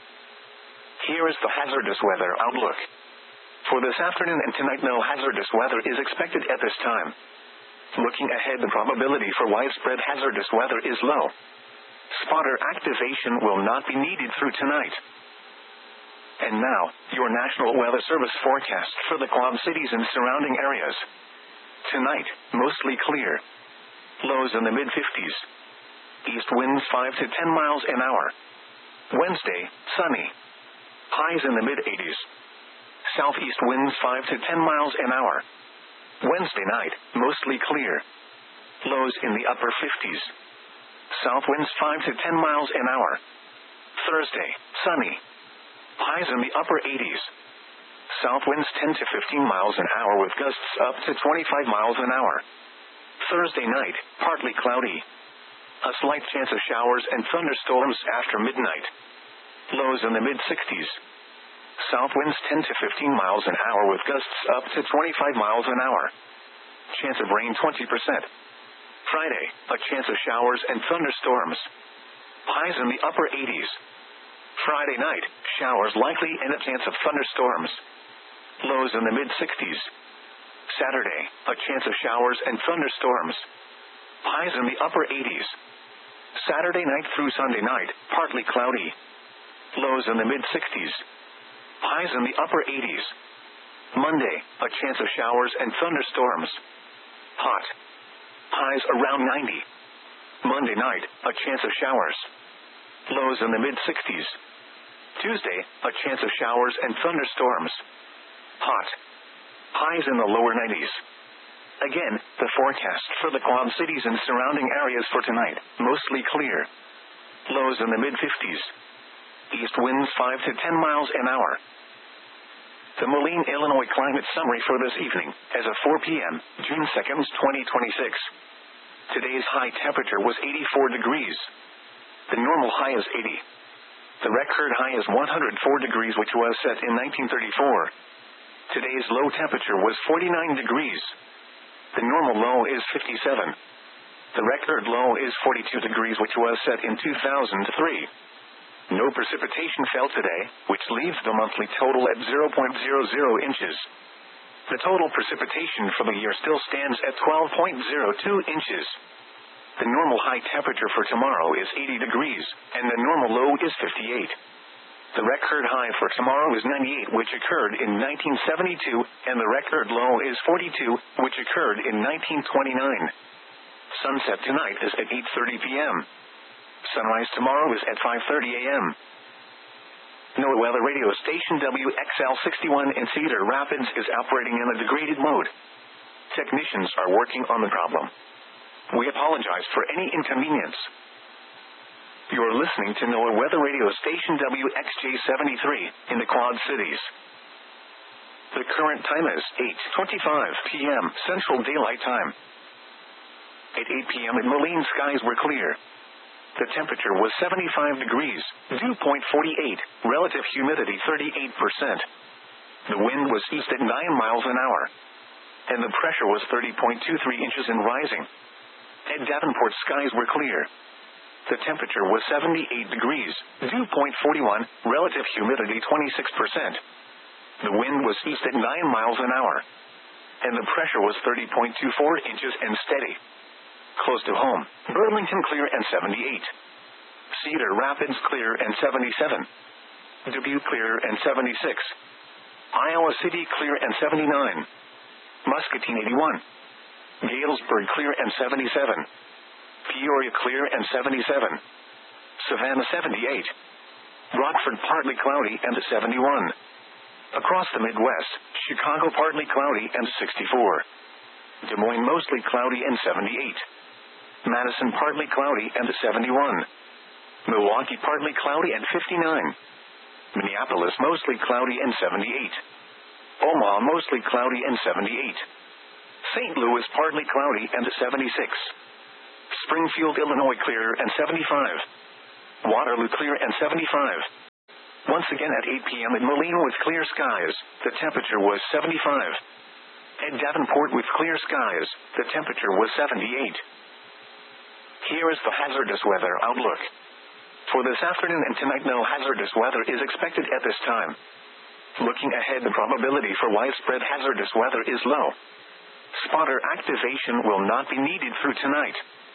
Here is the hazardous weather outlook. For this afternoon and tonight, no hazardous weather is expected at this time. Looking ahead, the probability for widespread hazardous weather is low. Spotter activation will not be needed through tonight. And now, your National Weather Service forecast for the Quad Cities and surrounding areas. Tonight, mostly clear. Lows in the mid-fifties. East winds five to ten miles an hour. Wednesday, sunny. Highs in the mid-eighties. Southeast winds five to ten miles an hour. Wednesday night, mostly clear. Lows in the upper fifties. South winds five to ten miles an hour. Thursday, sunny. Highs in the upper eighties. South winds ten to fifteen miles an hour with gusts up to twenty-five miles an hour. Thursday night, partly cloudy. A slight chance of showers and thunderstorms after midnight. Lows in the mid-sixties. South winds ten to fifteen miles an hour with gusts up to twenty-five miles an hour. Chance of rain twenty percent. Friday, a chance of showers and thunderstorms. Highs in the upper eighties. Friday night, showers likely and a chance of thunderstorms. Lows in the mid-sixties. Saturday, a chance of showers and thunderstorms. Highs in the upper eighties. Saturday night through Sunday night, partly cloudy. Lows in the mid-sixties. Highs in the upper eighties. Monday, a chance of showers and thunderstorms. Hot. Highs around ninety. Monday night, a chance of showers. Lows in the mid-sixties. Tuesday, a chance of showers and thunderstorms. Hot. Highs in the lower nineties. Again, the forecast for the Quad Cities and surrounding areas for tonight, mostly clear. Lows in the mid-fifties. East winds five to ten miles an hour. The Moline, Illinois climate summary for this evening, as of four p.m., June second, twenty twenty-six. Today's high temperature was eighty-four degrees. The normal high is eighty. The record high is one hundred four degrees, which was set in nineteen thirty-four. Today's low temperature was forty-nine degrees. The normal low is fifty-seven. The record low is forty-two degrees, which was set in two thousand three. No precipitation fell today, which leaves the monthly total at zero point zero zero inches. The total precipitation for the year still stands at twelve point zero two inches. The normal high temperature for tomorrow is eighty degrees, and the normal low is fifty-eight. The record high for tomorrow is ninety-eight, which occurred in nineteen seventy-two, and the record low is forty-two, which occurred in nineteen twenty-nine. Sunset tonight is at eight thirty p.m. Sunrise tomorrow is at five thirty a.m. NOAA weather radio station W X L sixty-one in Cedar Rapids is operating in a degraded mode. Technicians are working on the problem. We apologize for any inconvenience. You are listening to NOAA weather radio station W X J seventy-three in the Quad Cities. The current time is eight twenty-five p.m. Central Daylight Time. At eight p.m. in Moline, skies were clear. The temperature was seventy-five degrees, dew point forty-eight, relative humidity thirty-eight percent. The wind was east at nine miles an hour. And the pressure was thirty point two three inches and rising. At Davenport, skies were clear. The temperature was seventy-eight degrees, dew point forty-one, relative humidity twenty-six percent. The wind was east at nine miles an hour. And the pressure was thirty point two four inches and steady. Close to home, Burlington clear and seventy-eight. Cedar Rapids clear and seventy-seven. Dubuque clear and seventy-six. Iowa City clear and seventy-nine. Muscatine eighty-one. Galesburg clear and seventy-seven. Peoria clear and seventy-seven. Savannah seventy-eight. Rockford partly cloudy and seventy-one. Across the Midwest, Chicago partly cloudy and sixty-four. Des Moines mostly cloudy and seventy-eight. Madison partly cloudy and seventy-one. Milwaukee partly cloudy and fifty-nine. Minneapolis mostly cloudy and seventy-eight. Omaha mostly cloudy and seventy-eight. Saint Louis partly cloudy and seventy-six. Springfield, Illinois clear and seventy-five. Waterloo clear and seventy-five. Once again at eight p.m. in Moline with clear skies, the temperature was seventy-five. At Davenport with clear skies, the temperature was seventy-eight. Here is the hazardous weather outlook. For this afternoon and tonight, no hazardous weather is expected at this time. Looking ahead, the probability for widespread hazardous weather is low. Spotter activation will not be needed through tonight.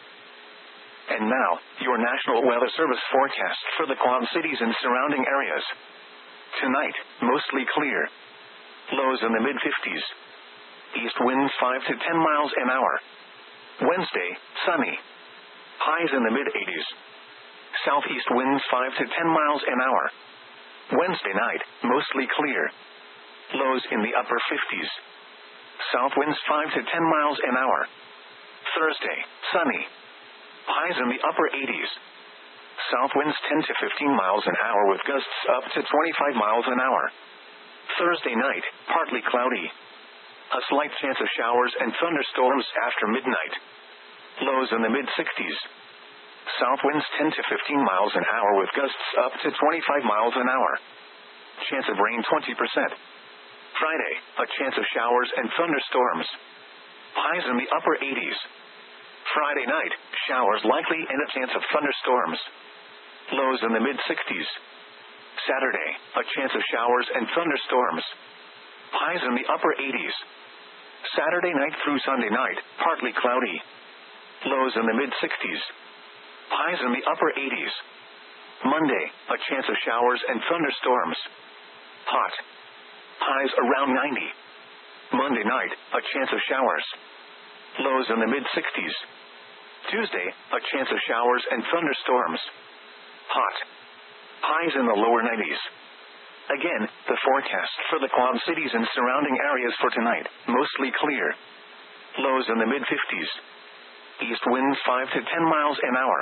And now, your National Weather Service forecast for the Quad Cities and surrounding areas. Tonight, mostly clear. Lows in the mid-fifties. East winds five to ten miles an hour. Wednesday, sunny. Highs in the mid-eighties. Southeast winds five to ten miles an hour. Wednesday night, mostly clear. Lows in the upper fifties. South winds five to ten miles an hour. Thursday, sunny. Highs in the upper eighties. South winds ten to fifteen miles an hour with gusts up to twenty-five miles an hour. Thursday night, partly cloudy. A slight chance of showers and thunderstorms after midnight. Lows in the mid-sixties. South winds ten to fifteen miles an hour with gusts up to twenty-five miles an hour. Chance of rain twenty percent. Friday, a chance of showers and thunderstorms. Highs in the upper eighties. Friday night, showers likely and a chance of thunderstorms. Lows in the mid-sixties. Saturday, a chance of showers and thunderstorms. Highs in the upper eighties. Saturday night through Sunday night, partly cloudy. Lows in the mid-sixties. Highs in the upper eighties. Monday, a chance of showers and thunderstorms. Hot. Highs around ninety. Monday night, a chance of showers. Lows in the mid-sixties. Tuesday, a chance of showers and thunderstorms. Hot. Highs in the lower nineties. Again, the forecast for the Quad Cities and surrounding areas for tonight, mostly clear. Lows in the mid-fifties. East winds five to ten miles an hour.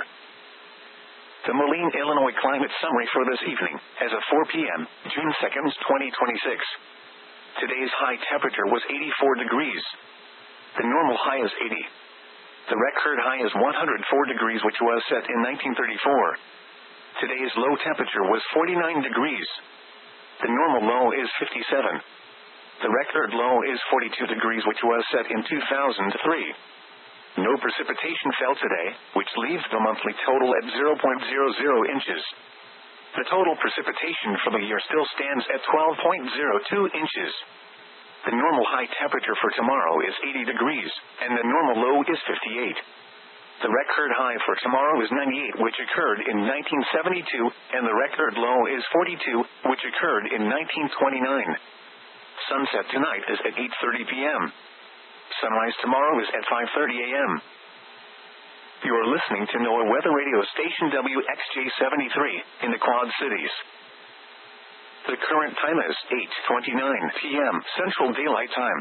The Moline, Illinois climate summary for this evening, as of four p.m., June second, twenty twenty-six. Today's high temperature was eighty-four degrees. The normal high is eighty. The record high is one hundred four degrees, which was set in nineteen thirty-four. Today's low temperature was forty-nine degrees. The normal low is fifty-seven. The record low is forty-two degrees, which was set in two thousand three. No precipitation fell today, which leaves the monthly total at zero point zero zero inches. The total precipitation for the year still stands at twelve point zero two inches. The normal high temperature for tomorrow is eighty degrees, and the normal low is fifty-eight. The record high for tomorrow is ninety-eight, which occurred in nineteen seventy-two, and the record low is forty-two, which occurred in nineteen twenty-nine. Sunset tonight is at eight thirty p.m. Sunrise tomorrow is at five thirty a.m. You are listening to NOAA Weather Radio Station W X J seventy-three, in the Quad Cities. The current time is eight twenty-nine p.m. Central Daylight Time.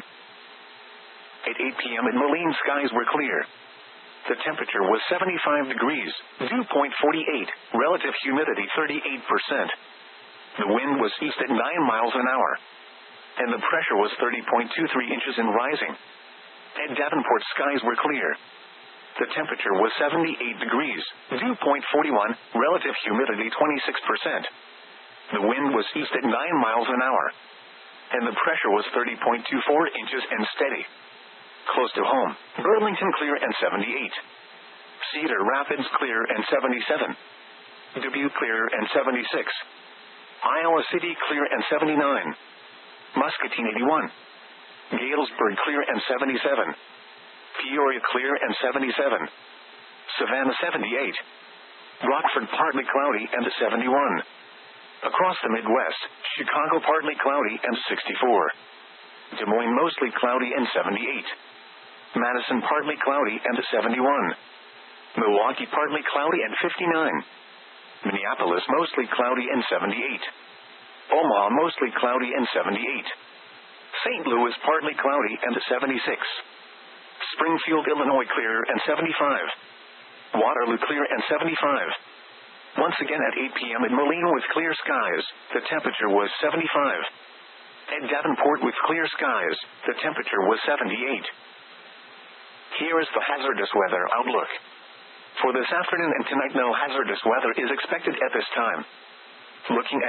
At eight p.m. in Moline, skies were clear. The temperature was seventy-five degrees, dew point forty-eight, relative humidity thirty-eight percent. The wind was east at nine miles an hour. And the pressure was thirty point two three inches and rising. At Davenport, skies were clear. The temperature was seventy-eight degrees, dew point forty-one, relative humidity twenty-six percent. The wind was east at nine miles an hour. And the pressure was thirty point two four inches and steady. Close to home, Burlington clear and seventy-eight. Cedar Rapids clear and seventy-seven. Dubuque clear and seventy-six. Iowa City clear and seventy-nine. Muscatine eighty-one. Galesburg clear and seventy-seven. Peoria clear and seventy-seven. Savannah seventy-eight. Rockford partly cloudy and seventy-one. Across the Midwest, Chicago partly cloudy and sixty-four. Des Moines mostly cloudy and seventy-eight. Madison partly cloudy and seventy-one. Milwaukee partly cloudy and fifty-nine. Minneapolis mostly cloudy and seventy-eight. Omaha mostly cloudy and seventy-eight. Saint Louis partly cloudy and seventy-six. Springfield, Illinois clear and seventy-five. Waterloo clear and seventy-five. Once again at eight p.m. in Moline with clear skies, the temperature was seventy-five. At Davenport with clear skies, the temperature was seventy-eight. Here is the hazardous weather outlook. For this afternoon and tonight, no hazardous weather is expected at this time. Looking at